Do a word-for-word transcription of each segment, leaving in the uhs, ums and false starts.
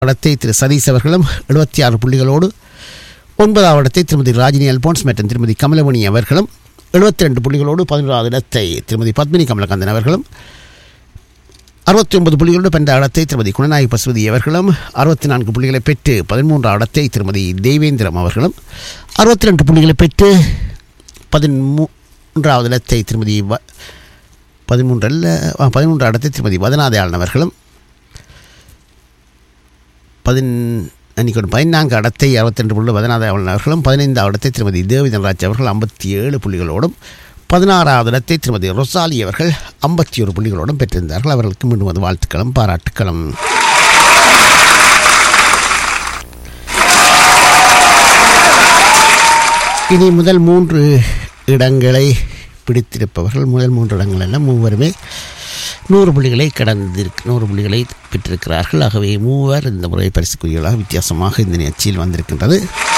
இடத்தை திரு சதீஷ் அவர்களும் எழுபத்தி ஆறு புள்ளிகளோடு ஒன்பதாவது இடத்தை திருமதி ராஜினி அல்போன்ஸ் மற்றும் திருமதி கமலமணி அவர்களும் எழுபத்தி ரெண்டு புள்ளிகளோடு பதினோராவது இடத்தை திருமதி பத்மினி கமலகாந்தன் அவர்களும் அறுபத்தி ஒன்பது புள்ளிகளோடு பன்னெண்டாவது இடத்தை திருமதி குணநாயகி பசுவதி அவர்களும் அறுபத்தி நான்கு புள்ளிகளை பெற்று பதிமூன்றாவது இடத்தை திருமதி தெய்வேந்திரம் அவர்களும் அறுபத்தி ரெண்டு புள்ளிகளை பெற்று பதிமூன்றாவது இடத்தை திருமதி வ பதிமூன்றில் பதிமூன்றாவது இடத்தை திருமதி வதனாதயாளன் அவர்களும் பதின் அன்றைக்கி பதினான்கு இடத்தை அறுபத்தி ரெண்டு புள்ளி வதனாதயாளன் அவர்களும் பதினைந்தாவது இடத்தை திருமதி தேவிதன்ராஜ் அவர்கள் ஐம்பத்தி ஏழு புள்ளிகளோடும் பதினாறாவது இடத்தை திருமதி ரொசாலி அவர்கள் ஐம்பத்தி ஒரு புள்ளிகளோடும் பெற்றிருந்தார்கள். அவர்களுக்கு மீண்டும் அது வாழ்த்துக்களும் பாராட்டுக்களும். இனி முதல் மூன்று இடங்களை பிடித்திருப்பவர்கள் முதல் மூன்று இடங்கள் எல்லாம் மூவருமே நூறு புள்ளிகளை கடந்திருக்கு நூறு புள்ளிகளை பெற்றிருக்கிறார்கள். ஆகவே மூவர் இந்த முறை பரிசுக்குரியவர்களாக வித்தியாசமாக இந்த நிகழ்ச்சியில் வந்திருக்கின்றது.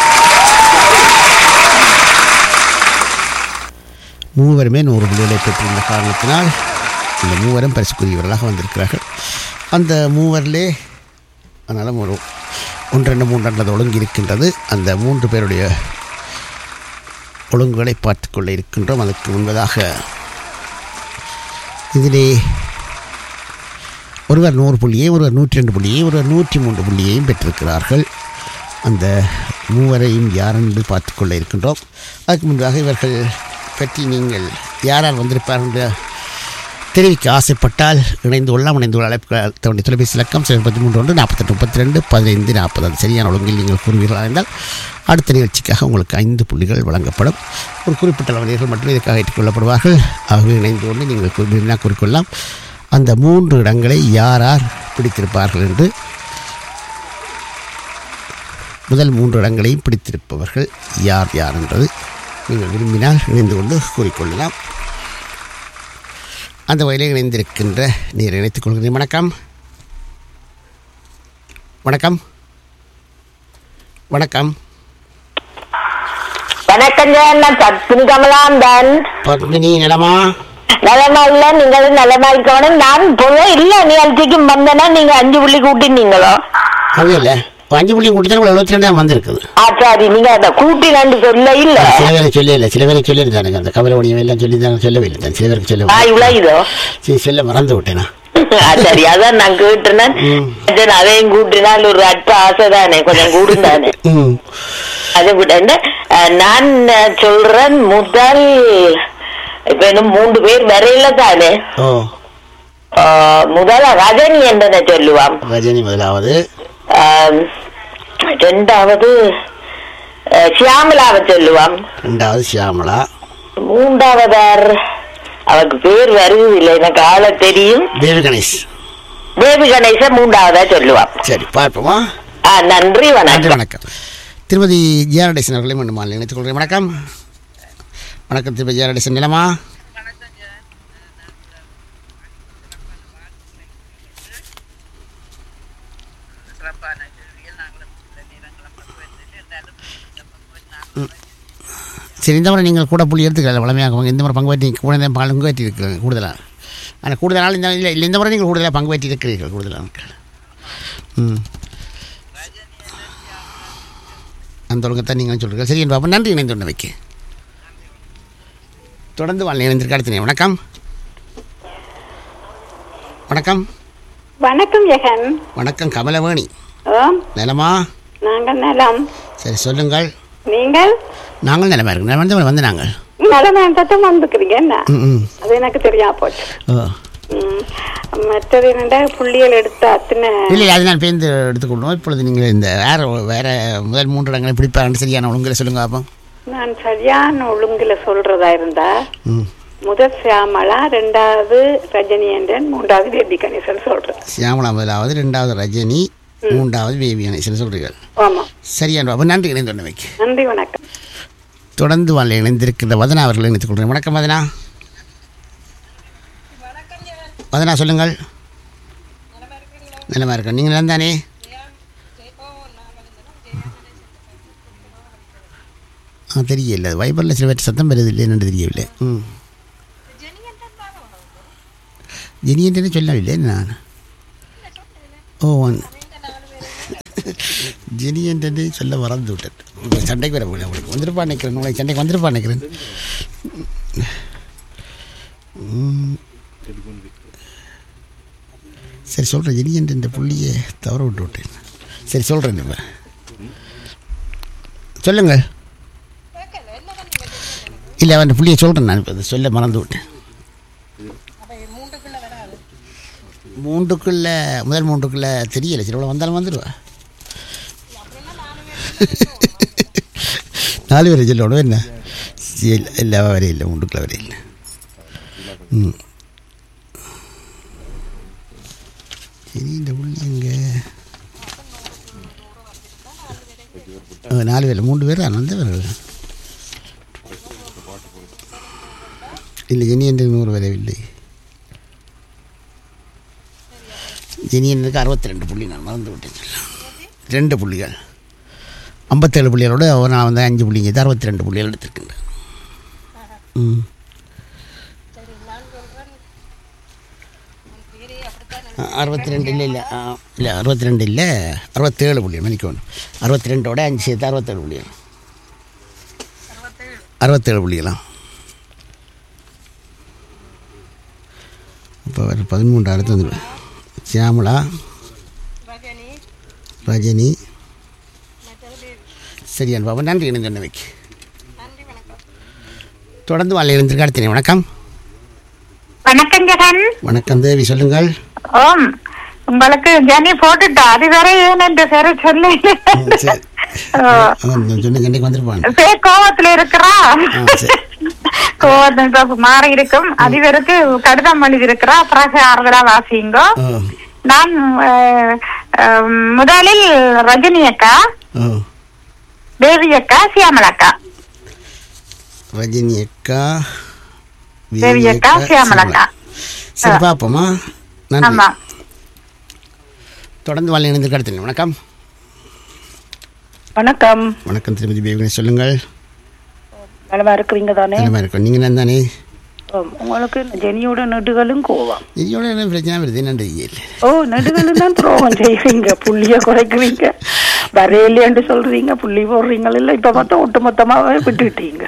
மூவருமே நூறு புள்ளிகளை பெற்றிருந்த காரணத்தினால் இந்த மூவரும் பரிசுக்குரியவர்களாக வந்திருக்கிறார்கள். அந்த மூவரிலே அதனால் ஒரு ஒன்றெண்டு மூன்றெண்டது ஒழுங்கு இருக்கின்றது. அந்த மூன்று பேருடைய ஒழுங்குகளை பார்த்து கொள்ள இருக்கின்றோம். அதற்கு முன்பதாக இதிலே ஒருவர் நூறு புள்ளியை ஒருவர் நூற்றி ரெண்டு புள்ளியை ஒருவர் நூற்றி மூன்று புள்ளியையும் பெற்றிருக்கிறார்கள். அந்த மூவரையும் யாரென்று பார்த்து கொள்ள இருக்கின்றோம். அதுக்கு முன்பாக இவர்கள் பற்றி நீங்கள் யாரால் வந்திருப்பார் என்று தெரிவிக்க ஆசைப்பட்டால் இணைந்து கொள்ளலாம். இணைந்து கொள்ள அழைப்பு தன்னுடைய தொலைபேசி இலக்கம் முப்பத்தி மூன்று ஒன்று நாற்பத்தெட்டு முப்பத்தி ரெண்டு பதினைந்து நாற்பது. அது சரியான ஒழுங்கில் நீங்கள் கூறுவீர்களா என்றால் அடுத்த நிகழ்ச்சிக்காக உங்களுக்கு ஐந்து புள்ளிகள் வழங்கப்படும். ஒரு குறிப்பிட்ட அளவினர்கள் மட்டுமே இதற்காக ஏற்றுக்கொள்ளப்படுவார்கள். ஆகவே இணைந்து கொண்டு நீங்கள் கூறினா கூறிக்கொள்ளலாம். அந்த மூன்று இடங்களை யார் யார் பிடித்திருப்பார்கள் என்று முதல் மூன்று இடங்களையும் பிடித்திருப்பவர்கள் யார் யார் என்றது நீங்கள் விரும்பினால் இணைந்து கொண்டு கூறிக்கொள்ளலாம். அந்த வகையில் இணைந்திருக்கின்ற நீர் இணைத்துக் கொள்கிறேன். வணக்கம் வணக்கம் வணக்கம் வணக்கம். நான் பத்மினி கமலாந்தன். பத்மினி நலமா? நலமா இல்ல, நீங்களும் நலமா இருக்கணும். நான் போல இல்ல நிகழ்ச்சிக்கும் வந்தேன்னா நீங்க அஞ்சு புள்ளி கூட்டினீங்களோ? அது இல்லை, அஞ்சு புள்ளி கூட்டி தான் எழுபத்தி ரெண்டாம் வந்திருக்குது. ஆ சரி, நீங்க அந்த கூட்டினான்னு சொல்ல இல்ல. சில பேரை சொல்ல இல்லை, சில பேரை சொல்லியிருந்தானுங்க. அந்த கவலை எல்லாம் சொல்லி தான் சொல்லவே இல்லை. சில பேருக்கு சொல்ல இவ்வளோ சரி சொல்ல மறந்து விட்டேனா? சரி, அதான் நான் கேட்டேன். அதையும் கூட்டினால் ஒரு அற்ப ஆசை தானே, கொஞ்சம் கூடுந்தானே. அதை விட நான் சொல்றேன், முதல் இப்ப இன்னும் மூன்று பேர் வரையில தானே. முதல் ரஜினி என்றனை சொல்லுவான். ரஜினி முதலாவது. ரெண்டாவது சியாமலாவை சொல்லுவான். ரெண்டாவது சியாமலா. மூன்றாவதார் அவருக்கு பேர் வருவது இல்லை, எனக்கு ஆள தெரியும். தேவி கணேஷ். தேவி கணேச மூன்றாவதா சொல்லுவான். சரி பார்ப்போமா? நன்றி, வணக்கம். வணக்கம். திருமதி ஜிஆர்டேசன் அவர்களையும் மீண்டும் மாலை நினைத்துக் கொள்கிறேன். வணக்கம் வணக்கம் திருமதி ஜிஆர்டேசன். நிலமா? சரி, இந்த முறை நீங்கள் கூட புள்ளி எடுத்துக்கலாம். வளமையாக இந்த முறை பங்கு பற்றி கூட பங்கு பற்றி இருக்கிறீங்க கூடுதலாக. ஆனால் கூடுதலாக இந்த இல்லை இல்லை இந்த முறை நீங்கள் கூடுதலாக பங்கு பற்றி இருக்கிறீர்கள் கூடுதலாக. ம் அந்த ஒழுங்கத்தான் நீங்கள் சொல்கிறீர்கள். சரி என்று பாப்பா, நன்றி. இணைந்து ஒன்று வைக்க தொடர்ந்து வாழ் இணைந்திருக்க அடுத்த. வணக்கம் வணக்கம் வணக்கம் ஜெகன். வணக்கம் கமலவேணி. நலமா? நாங்கள் நலம். சரி சொல்லுங்கள். நீங்கள்? நாங்கள் நிலமா இருக்கு. நிலமா வந்து நாங்கள் நிலமாட்டம் வந்துக்கிறீங்க என்ன? அது எனக்கு தெரியாம போச்சு. மற்றது என்னடா புள்ளிகள் எடுத்த அத்தனை இல்லை, அது நான் பேருந்து எடுத்துக்கொள்ளுவோம். இப்பொழுது நீங்கள் இந்த வேற வேற முதல் மூன்று இடங்களை பிடிப்பாங்க. சரியான ஒழுங்கில் சொல்லுங்க பாப்போம். நான் சரியான ஒழுங்குல சொல்றதா இருந்தா முதல் சியாமலா, ரெண்டாவது ரஜினி என்றன், மூன்றாவது பேபி கணேசன் சொல்றேன். சியாமலா முதலாவது, ரெண்டாவது ரஜினி, மூன்றாவது பேபி கணேசன் சொல்றீர்கள். ஆமா, சரியான பாப்பா, நன்றி. இணைந்து ஒன்று வைக்க. நன்றி, வணக்கம். தொடர்ந்து வாழ் இணைந்திருக்கின்ற வதனா அவர்களை இணைத்துக் கொள்கிறேன். வணக்கம் வதனா. வதனா சொல்லுங்கள். நிலமா இருக்க நீங்கள் நிலந்தானே? ஆ தெரியல, வைபரில் சில பேர் சத்தம் வருது இல்லை என்று தெரியவில்லை. ம் ஜெனி என்று சொல்லவில்லை நான். ஓ ஜெனி என்று சொல்ல மறந்து விட்டேன். உங்களுக்கு சண்டைக்கு வர முடியல. உங்களுக்கு வந்துருப்பா நினைக்கிறேன். உங்களுக்கு சண்டைக்கு வந்துருப்பா நினைக்கிறேன். சரி சொல்கிறேன். ஜெனி என்று இந்த புள்ளியை தவற விட்டு விட்டேன். சரி சொல்கிறேன். நம்ம சொல்லுங்கள். இல்லை அவன் புள்ளியை சொல்கிறேன். நான் இப்போ சொல்ல மறந்து விட்டேன். மூன்றுக்குள்ள முதல் மூன்றுக்குள்ள தெரியல. சரி இவ்வளோ வந்தாலும் வந்துடுவா. நாலு பேரை சொல்லணும் என்ன? இல்லை வரையில்லை. மூன்றுக்குள்ள வரையில்லை. ம் சரி இந்த புள்ளி எங்கே? நாலு பேர் மூன்று பேர் அந்த பேர் இல்லை. ஜெனி என்று நூறு வரவில்லை. ஜெனியனுக்கு அறுபத்தி ரெண்டு புள்ளி. நான் மறந்து விட்டேன். ரெண்டு புள்ளிகள் ஐம்பத்தேழு புள்ளிகளோடு நான் வந்து அஞ்சு புள்ளிங்க அறுபத்தி ரெண்டு புள்ளிகள் எடுத்திருக்கின்றேன். ம் அறுபத்தி ரெண்டு இல்லை இல்லை இல்லை அறுபத்தி ரெண்டு இல்லை அறுபத்தேழு புள்ளிகள் மன்னிக்கணும். அறுபத்தி ரெண்டோட அஞ்சு சேர்த்து அறுபத்தேழு புள்ளிகள். அறுபத்தேழு புள்ளிகளாம். இப்போ ஒரு பதிமூன்று அடுத்து வந்து சியாமலா, ரஜினி. சரியான பாபா நன்றி. இணைந்து சொன்னவைக்கு தொடர்ந்து வாழ் இருந்திருக்க. அடுத்த வணக்கம். வணக்கம் ஜெகன். வணக்கம் தேவி, சொல்லுங்கள். ஓம் உங்களுக்கு ஜனி போட்டுட்டா அது வேற ஏன்னு சரி சொல்லு. சண்டைக்கு வந்துருப்பாங்க. கோவத்துல இருக்கிறா. கோவம் மாறி இருக்கும். அதிபருக்கு கடிதம் எழுதி இருக்கிறா. பிறகு ஆறுதலா வாசிங்கோ. நான் முதலில் ரஜினி அக்கா, தேவி அக்கா, சியாமலா அக்கா. ரஜினி அக்கா, தேவி அக்கா, சியாமலா அக்கா. சரி பாப்போமா. நன்றி. தொடர்ந்து வாழ் இணைந்து கடத்தினேன். வணக்கம். வணக்கம். வணக்கம் திருமதி பேபி, சொல்லுங்கள். நலமா இருக்கிறீங்க தானே? நலமா இருக்கோம். நீங்கள் என்ன தானே? உங்களுக்கு ஜெனியோட நெடுகளும் கோவம். ஜெனியோட என்ன பிரச்சனை வருது? நன்றி. ஓ நெடுகளும் தான் துரோகம் செய்வீங்க. புள்ளிய குறைக்குவீங்க. வரையிலேன்னு சொல்றீங்க. புள்ளி போடுறீங்களா? இல்லை இப்போ மட்டும் ஒட்டு மொத்தமாகவே விட்டுக்கிட்டீங்க.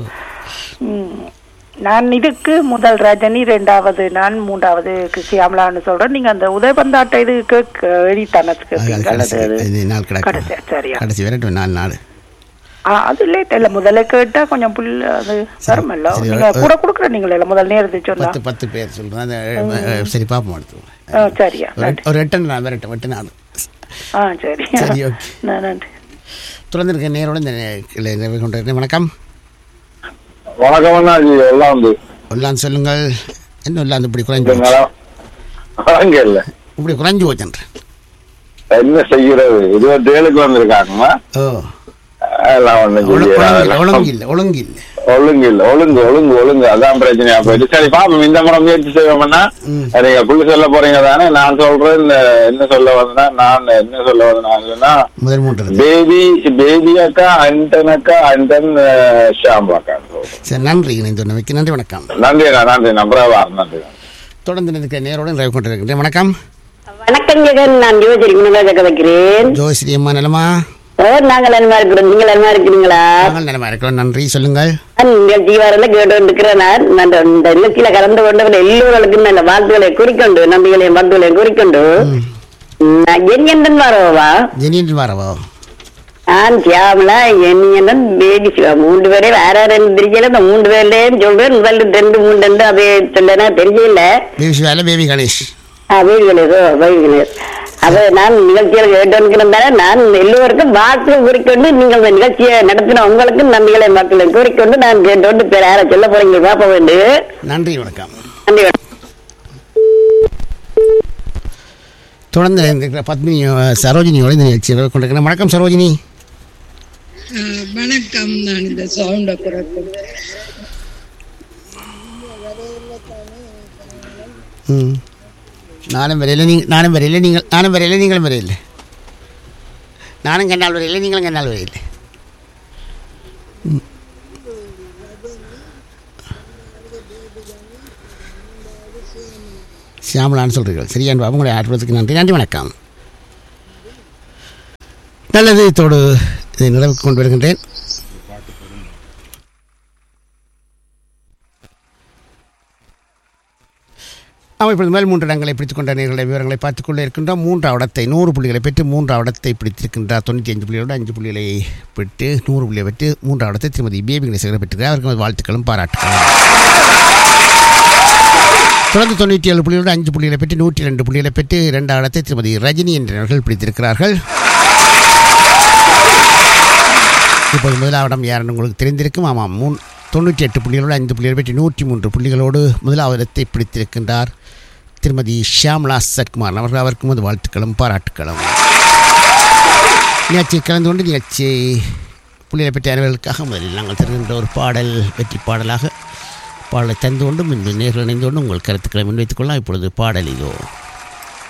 நான் இதுக்கு முதல் ரஜினி, ரெண்டாவது நான், மூன்றாவது சியாமலான்னு சொல்றேன். நீங்க அந்த உதயபந்தாட்டை இதுக்கு எழுதித்தானே சரியா? கடைசி வரட்டும் நாலு நாள். அது லேட் இல்லை. முதல்ல கேட்டா கொஞ்சம் புல் அது வருமல்ல. நீங்க கூட கொடுக்குற நீங்களே முதல் நேரத்தை சொன்னா பத்து பத்து பேர் சொல்றேன். சரி பாப்போம். எடுத்து சரியா ஒரு எட்டு நாள் வரட்டும். எட்டு நாள். ஆ சரி சரி ஓகே. நன்றி. தொடர்ந்து இருக்க நேரோட இந்த கொண்டு. வணக்கம். வணக்கம். எல்லாம் சொல்லுங்கள். என்ன எல்லாம் இப்படி குறைஞ்சு இல்ல இப்படி குறைஞ்சு போச்சன்ற என்ன செய்யறது? இருபத்தி ஏழுக்கு வந்திருக்காங்கம்மா. ஓ ஒழுங்கு இல்ல ஒழுங்கு இல்ல ஒழுங்கு இல்ல ஒழுங்கு ஒழுங்கு ஒழுங்கு அதான் பிரச்சனையா போயிட்டு. சரி பாப்போம். இந்த முறை முயற்சி செய்வோம்னா நீங்க புள்ளி சொல்ல போறீங்க தானே? நான் சொல்றேன். என்ன சொல்ல வந்தேன்னா நான் என்ன சொல்ல வந்தேன்னா பேபி பேபி அக்கா, அண்டன் அக்கா, அண்டன் ஷாம்பு அக்கா. சரி நன்றி. இணைந்து நன்றி. வணக்கம். நன்றி நன்றி நம்பரா நன்றி. தொடர்ந்து இருக்க நேரோட நிறைவு கொண்டிருக்கின்றேன். வணக்கம். வணக்கம் ஜெகன். நான் ஜோசிரி முன்னதாக வைக்கிறேன். ஜோசிரி அம்மா நலமா? நாங்கள் நலமா இருக்கிறோம். நீங்க நலமா இருக்கிறீங்களா? நாங்கள் நலமா இருக்கிறோம். நன்றி. சொல்லுங்கள். ஜீவாரெல்லாம் கேட்டு இருக்கிறேன். நான் இந்த நிலத்தில கலந்து கொண்டவர்கள் எல்லோருக்கும் நல்ல வாழ்த்துக்களை குறிக்கொண்டு, நம்பிக்கைகளையும் வாழ்த்துக்களையும் குறிக்கொண்டு ஜெனியன் வரவா ஜெனியன் வரவா நான் சியாமலா ஜெனியன் பேபி சிவா மூன்று பேரே வேற ரெண்டு தெரியல. இந்த மூன்று பேர்லயும் சொல்றேன். முதல்ல ரெண்டு மூணு ரெண்டு அதே சொல்லனா தெரியல. Baby Siva, baby Ganesh. ஆ பேபி கணேஷோ பேபி கணேஷ். அது நான் நிகழ்ச்சியில் கேட்டிருக்கிறதால நான் எல்லோருக்கும் வாழ்த்து கூறிக்கொண்டு நீங்கள் இந்த நிகழ்ச்சியை நடத்தின உங்களுக்கு நன்றிகளை மக்களை கூறிக்கொண்டு நான் கேட்டோண்டு பேர் யாரை சொல்ல போறீங்க பார்ப்ப வேண்டும். நன்றி. வணக்கம். நன்றி. தொடர்ந்து பத்மினி சரோஜினியோட இந்த நிகழ்ச்சியை கொண்டிருக்கிறேன். வணக்கம் சரோஜினி. வணக்கம். நான் இந்த சவுண்ட குறைப்பேன். ம் நானும் வரையில் நீங்கள் நானும் வரையில் நீங்கள் நானும் வரையில் நீங்களும் வரையில் நானும் கண்டால் வரையில் நீங்களும் கண்டால் வரையில். சியாமலான்னு சொல்கிறீர்கள். சரியான பாபு. உங்களுடைய ஆற்றுவதற்கு நன்றி. நன்றி. வணக்கம். நல்லது, இதோடு இதை நிலவுக்கு கொண்டு வருகின்றேன். அவன் இப்பொழுது மேல் மூன்று இடங்களை பிடித்துக் கொண்ட நேர்களுடைய விவரங்களை பார்த்துக் கொண்டே இருக்கின்றோம். மூன்றாம் இடத்தை நூறு புள்ளிகளை பெற்று மூன்றாம் இடத்தை பிடித்திருக்கின்றார். தொண்ணூற்றி அஞ்சு புள்ளிகளோடு அஞ்சு புள்ளிகளை பெற்று நூறு புள்ளியை பெற்று மூன்றாம் இடத்தை திருமதி பேபி கணேசகரை பெற்றிருக்கிறார். அவருக்கு வாழ்த்துக்களும் பாராட்டுகளும். தொடர்ந்து தொண்ணூற்றி ஏழு புள்ளிகளோடு அஞ்சு புள்ளிகளை பெற்று நூற்றி ரெண்டு புள்ளிகளை பெற்று இரண்டாம் இடத்தை திருமதி ரஜினி என்றவர்கள் பிடித்திருக்கிறார்கள். இப்போது முதலாவது இடம் யாருன்னு உங்களுக்கு தெரிந்திருக்கும். ஆமாம், மூணு தொண்ணூற்றி எட்டு புள்ளிகளோடு ஐந்து புள்ளிகளை பெற்று நூற்றி மூன்று புள்ளிகளோடு முதலாவது இடத்தை பிடித்திருக்கின்றார் திருமதி ஷியாமலா சத்குமார் அவர்கள். அவருக்கும் அது வாழ்த்துக்களும் பாராட்டுக்களும். நிகழ்ச்சியை கலந்து கொண்டு நிகழ்ச்சி புள்ளிகளை பெற்ற அனைவர்களுக்காக முதலில் நாங்கள் தருகின்ற ஒரு பாடல் வெற்றி பாடலாக பாடலை தந்து கொண்டு முன்பு நேரில் இணைந்து கொண்டு உங்கள் கருத்துக்களை முன்வைத்துக் கொள்ளலாம். இப்பொழுது பாடல் இதோ.